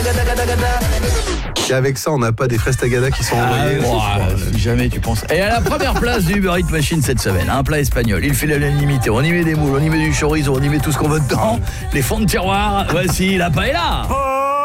Et avec ça, on n'a pas des fraises tagada qui sont envoyées. Si jamais tu penses. Et à la première place du Uber Eats Machine cette semaine, un plat espagnol. Il fait l'unanimité. On y met des moules, on y met du chorizo, on y met tout ce qu'on veut dedans. Les fonds de tiroir. Voici la paella.